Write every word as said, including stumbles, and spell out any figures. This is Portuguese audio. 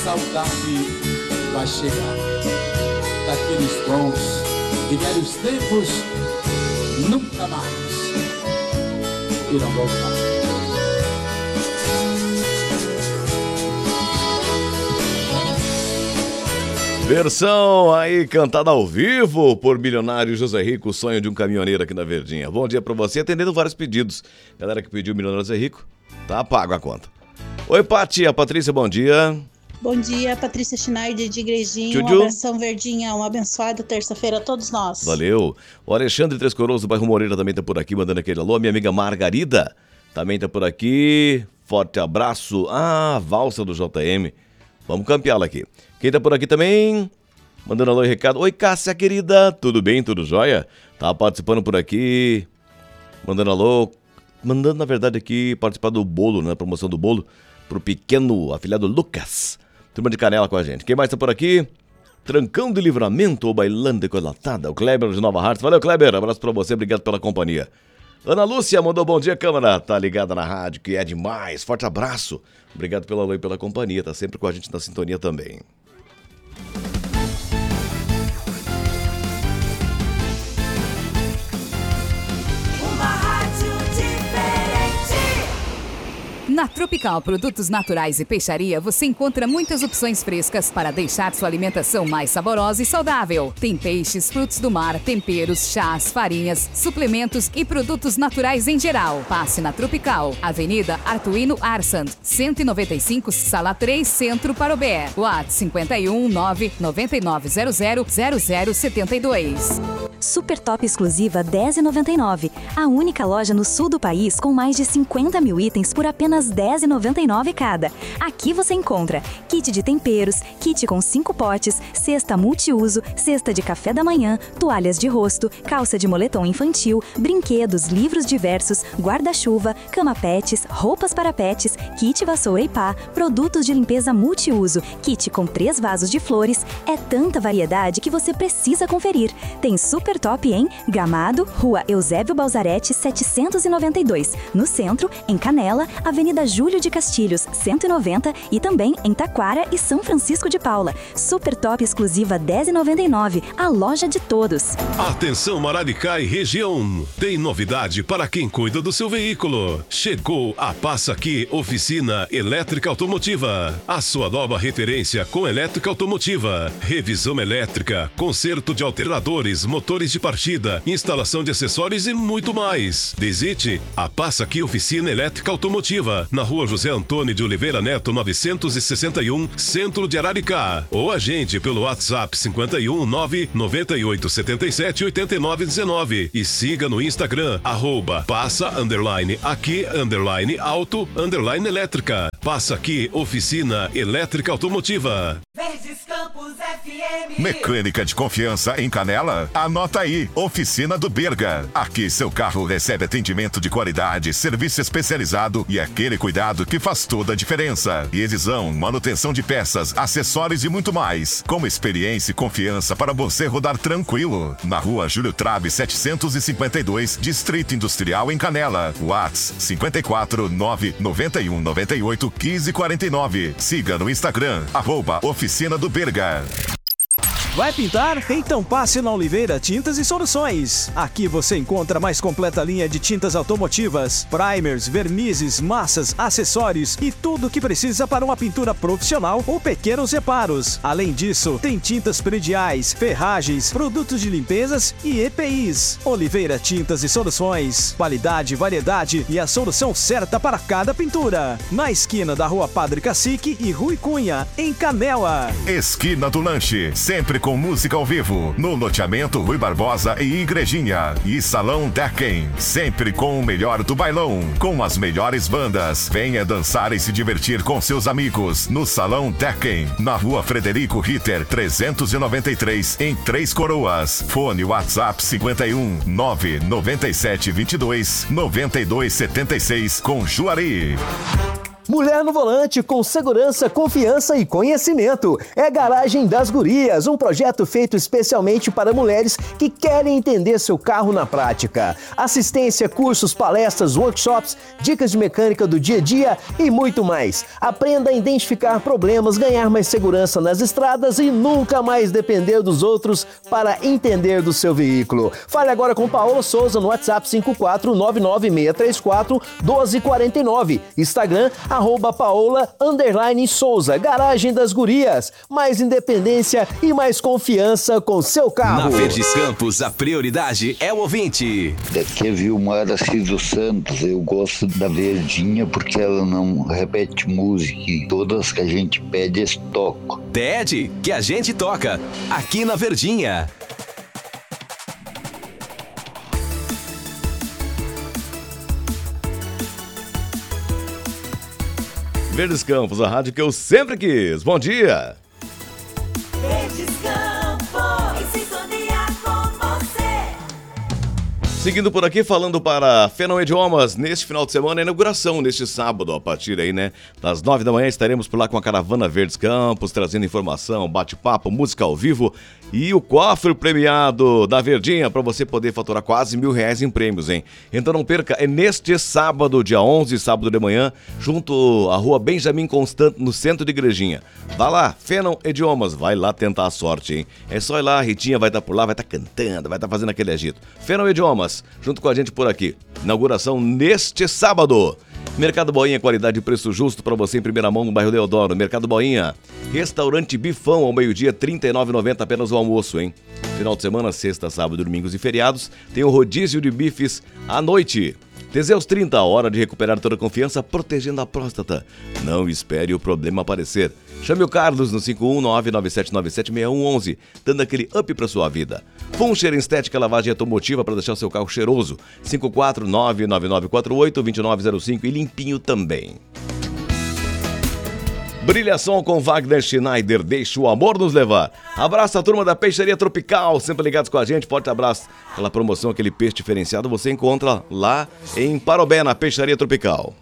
saudade vai chegar daqueles bons e velhos tempos, nunca mais irão voltar. Versão aí cantada ao vivo por Milionário José Rico, o sonho de um caminhoneiro aqui na Verdinha. Bom dia pra você, atendendo vários pedidos. Galera que pediu Milionário José Rico, tá pago a conta. Oi, Pati, a Patrícia, bom dia. Bom dia, Patrícia Schneider de Igrejinha, Tchudiu. Um abração Verdinha, uma abençoada terça-feira a todos nós. Valeu. O Alexandre Três Coroas do bairro Moreira também tá por aqui, mandando aquele alô. Minha amiga Margarida também tá por aqui. Forte abraço. Ah, valsa do J M. Vamos campeá-la aqui. Quem tá por aqui também, mandando alô e recado. Oi, Cássia, querida. Tudo bem? Tudo jóia? Tá participando por aqui, mandando alô. Mandando, na verdade, aqui participar do bolo, né? Promoção do bolo pro pequeno afilhado Lucas. Turma de Canela com a gente. Quem mais tá por aqui? Trancão de Livramento ou Bailando com a Latada. O Kleber de Nova Hartz. Valeu, Kleber. Abraço pra você. Obrigado pela companhia. Ana Lúcia mandou bom dia, câmara. Tá ligada na rádio, que é demais. Forte abraço. Obrigado pelo alô e pela companhia. Tá sempre com a gente na sintonia também. Na Tropical Produtos Naturais e Peixaria, você encontra muitas opções frescas para deixar sua alimentação mais saborosa e saudável. Tem peixes, frutos do mar, temperos, chás, farinhas, suplementos e produtos naturais em geral. Passe na Tropical, Avenida Artuino Arsand, cento e noventa e cinco, Sala três, Centro, Parobé. WhatsApp cinco um nove nove nove zero zero zero zero sete dois. Super Top exclusiva dez reais e noventa e nove centavos. A única loja no sul do país com mais de cinquenta mil itens por apenas dez reais e noventa e nove centavos cada. Aqui você encontra kit de temperos, kit com cinco potes, cesta multiuso, cesta de café da manhã, toalhas de rosto, calça de moletom infantil, brinquedos, livros diversos, guarda-chuva, cama pets, roupas para pets, kit vassoura e pá, produtos de limpeza multiuso, kit com três vasos de flores. É tanta variedade que você precisa conferir. Tem Super Top em Gramado, Rua Eusébio Balzarete setecentos e noventa e dois, no centro, em Canela, Avenida Júlio de Castilhos cento e noventa e também em Taquara e São Francisco de Paula. Super Top exclusiva dez reais e noventa e nove centavos, a loja de todos. Atenção Mararicá e região, tem novidade para quem cuida do seu veículo. Chegou a Passa Aqui Oficina Elétrica Automotiva, a sua nova referência com elétrica automotiva, revisão elétrica, conserto de alternadores, motores de partida, instalação de acessórios e muito mais. Visite a Passa Aqui Oficina Elétrica Automotiva, na rua José Antônio de Oliveira Neto novecentos e sessenta e um, Centro de Araricá. Ou agende pelo WhatsApp cinco um nove nove oito sete sete oito nove um nove e siga no Instagram, arroba passa, underline, aqui, underline, auto, underline, elétrica. Passa Aqui Oficina Elétrica Automotiva. Verdes Campos F M. Mecânica de confiança em Canela? Anota aí, Oficina do Berga. Aqui seu carro recebe atendimento de qualidade, serviço especializado e aquele cuidado que faz toda a diferença. Revisão, manutenção de peças, acessórios e muito mais. Com experiência e confiança para você rodar tranquilo. Na rua Júlio Trave setecentos e cinquenta e dois, Distrito Industrial em Canela. WhatsApp cinco quatro nove nove um nove oito um cinco quatro nove. Siga no Instagram, arroba Oficina do Berga. Vai pintar? Então passe na Oliveira Tintas e Soluções. Aqui você encontra a mais completa linha de tintas automotivas, primers, vernizes, massas, acessórios e tudo o que precisa para uma pintura profissional ou pequenos reparos. Além disso, tem tintas prediais, ferragens, produtos de limpezas e E P Is. Oliveira Tintas e Soluções. Qualidade, variedade e a solução certa para cada pintura. Na esquina da Rua Padre Cacique e Rui Cunha, em Canela. Esquina do Lanche, sempre com música ao vivo, no loteamento Rui Barbosa e Igrejinha. E Salão Decken, sempre com o melhor do bailão, com as melhores bandas. Venha dançar e se divertir com seus amigos no Salão Decken, na Rua Frederico Ritter, trezentos e noventa e três, em Três Coroas. Fone WhatsApp cinco um nove nove sete dois dois nove dois sete seis, com Juari. Mulher no volante com segurança, confiança e conhecimento. É Garagem das Gurias, um projeto feito especialmente para mulheres que querem entender seu carro na prática. Assistência, cursos, palestras, workshops, dicas de mecânica do dia a dia e muito mais. Aprenda a identificar problemas, ganhar mais segurança nas estradas e nunca mais depender dos outros para entender do seu veículo. Fale agora com Paola Souza no WhatsApp cinco quatro nove nove seis três quatro um dois quatro nove. Instagram, arroba Paola, underline Souza. Garagem das Gurias. Mais independência e mais confiança com seu carro. Na Verdes Campos, a prioridade é o ouvinte. Daqui é Vilmar Assis dos Santos. Eu gosto da Verdinha porque ela não repete música e todas que a gente pede, eles tocam. Pede que a gente toca aqui na Verdinha. Verdes Campos, a rádio que eu sempre quis. Bom dia! Verdes Campos, em sintonia com você. Seguindo por aqui, falando para Fennon Idiomas, neste final de semana, a inauguração, neste sábado, a partir aí, né, das nove da manhã, estaremos por lá com a caravana Verdes Campos, trazendo informação, bate-papo, música ao vivo e o cofre premiado da Verdinha, para você poder faturar quase mil reais em prêmios, hein? Então não perca, é neste sábado, dia onze, sábado de manhã, junto à rua Benjamin Constant, no centro de Igrejinha. Vá lá, Fennon Idiomas, vai lá tentar a sorte, hein? É só ir lá, a Ritinha vai estar por lá, vai estar cantando, vai estar fazendo aquele agito. Fennon Idiomas, junto com a gente por aqui. Inauguração neste sábado. Mercado Boinha, qualidade e preço justo para você em primeira mão no bairro Deodoro. Mercado Boinha, restaurante Bifão ao meio-dia, trinta e nove reais e noventa centavos apenas o almoço, hein? Final de semana, sexta, sábado, domingos e feriados, tem o rodízio de bifes à noite. Teseus trinta, hora de recuperar toda a confiança, protegendo a próstata. Não espere o problema aparecer. Chame o Carlos no cinco um nove nove sete nove sete seis um um um, dando aquele up para sua vida. Funcher Estética, lavagem automotiva para deixar o seu carro cheiroso. cinco quatro nove nove nove quatro oito dois nove zero cinco e limpinho também. Brilhação com Wagner Schneider, deixa o amor nos levar. Abraço a turma da Peixaria Tropical, sempre ligados com a gente, forte abraço. Aquela promoção, aquele peixe diferenciado, você encontra lá em Parobé, na Peixaria Tropical.